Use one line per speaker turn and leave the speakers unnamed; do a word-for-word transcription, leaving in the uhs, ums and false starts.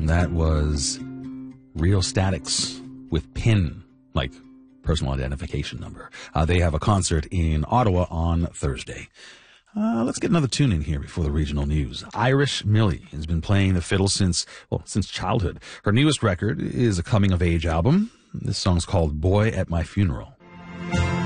That was Rheostatics with PIN, like personal identification number. Uh, they have a concert in Ottawa on Thursday. Uh, let's get another tune in here before the regional news. Irish Millie has been playing the fiddle since, well, since childhood. Her newest record is a coming-of-age album. This song's called Boy at My Funeral.